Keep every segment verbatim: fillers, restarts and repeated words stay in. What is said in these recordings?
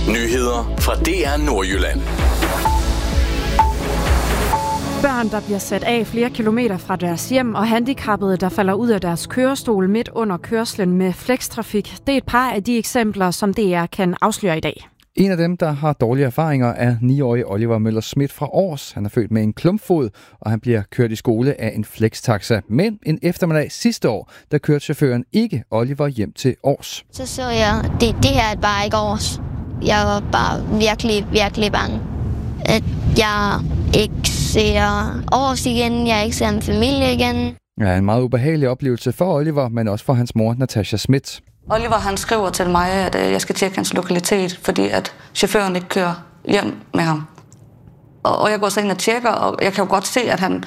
Nyheder fra D R Nordjylland. Børn, der bliver sat af flere kilometer fra deres hjem, og handicappede, der falder ud af deres kørestol midt under kørslen med flextrafik. Det er et par af de eksempler, som D R kan afsløre i dag. En af dem, der har dårlige erfaringer, er niårige Oliver Møller Schmidt fra Aars. Han er født med en klumpfod, og han bliver kørt i skole af en flextaxa. Men en eftermiddag sidste år, der kørte chaufføren ikke Oliver hjem til Aars. Så så jeg, det, det her er bare ikke Aars. Jeg var bare virkelig, virkelig bange. At jeg ikke ser Aars igen, jeg ikke ser en familie igen. Ja, en meget ubehagelig oplevelse for Oliver, men også for hans mor, Natasha Schmidt. Oliver han skriver til mig, at jeg skal tjekke hans lokalitet, fordi at chaufføren ikke kører hjem med ham. Og jeg går så ind og tjekker, og jeg kan jo godt se, at han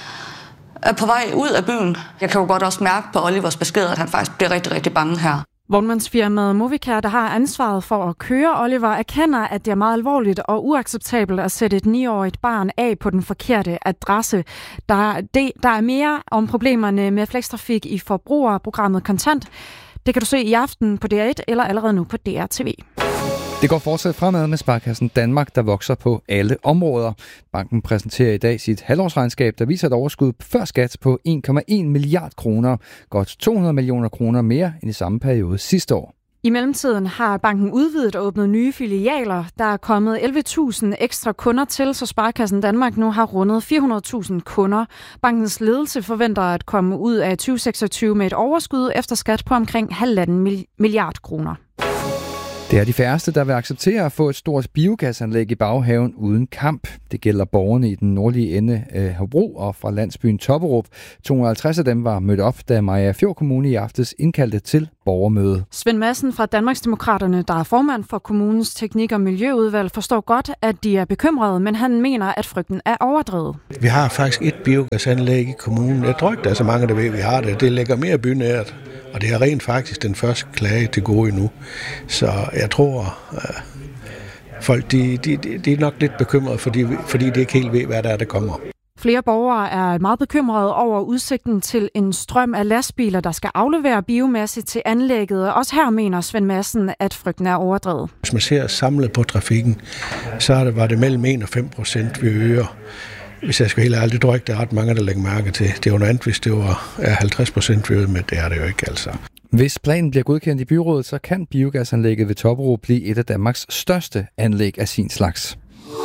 er på vej ud af byen. Jeg kan jo godt også mærke på Olivers besked, at han faktisk bliver rigtig, rigtig bange her. Vognmandsfirmaet Movicare, der har ansvaret for at køre Oliver, erkender, at det er meget alvorligt og uacceptabelt at sætte et niårigt barn af på den forkerte adresse. Der, det, der er mere om problemerne med flextrafik i forbrugerprogrammet Kontant. Det kan du se i aften på D R et eller allerede nu på D R T V. Det går fortsat fremad med Sparekassen Danmark, der vokser på alle områder. Banken præsenterer i dag sit halvårsregnskab, der viser et overskud før skat på en komma en milliard kroner. Godt to hundrede millioner kroner mere end i samme periode sidste år. I mellemtiden har banken udvidet og åbnet nye filialer. Der er kommet elleve tusind ekstra kunder til, så Sparekassen Danmark nu har rundet fire hundrede tusind kunder. Bankens ledelse forventer at komme ud af tyve seksogtyve med et overskud efter skat på omkring halvanden milliard kroner. Det er de færreste, der vil acceptere at få et stort biogasanlæg i baghaven uden kamp. Det gælder borgerne i den nordlige ende af Hobro og fra landsbyen Topperup. to hundrede og halvtreds af dem var mødt op, da Mariagerfjord Kommune i aftes indkaldte til borgermøde. Svend Madsen fra Danmarksdemokraterne, der er formand for kommunens teknik- og miljøudvalg, forstår godt, at de er bekymrede, men han mener, at frygten er overdrevet. Vi har faktisk et biogasanlæg i kommunen. Jeg tror ikke, der er så mange, der ved, at vi har det. Det ligger mere bynært. Og det er rent faktisk den første klage til gode endnu. Så jeg tror, at folk de, de, de er nok lidt bekymrede, fordi, fordi de ikke helt ved, hvad der er, der kommer. Flere borgere er meget bekymrede over udsigten til en strøm af lastbiler, der skal aflevere biomasse til anlægget. Også her mener Svend Madsen, at frygten er overdrevet. Hvis man ser samlet på trafikken, så var det mellem en og fem procent, vi øger. Hvis jeg skal helt ærligt, det tror jeg ikke, der er ret mange, der lægger mærke til. Det er jo noget andet, hvis det var halvtreds procent vi øger, men det er det jo ikke altså. Hvis planen bliver godkendt i byrådet, så kan biogasanlægget ved Topperup blive et af Danmarks største anlæg af sin slags.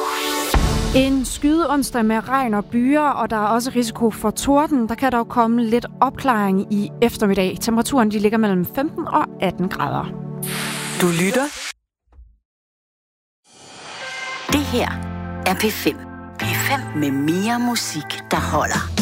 En skyde onsdag med regn og byer, og der er også risiko for torden. Der kan dog komme lidt opklaring i eftermiddag. Temperaturen de ligger mellem femten og atten grader. Du lytter. Det her er P fem. P fem med mere musik, der holder.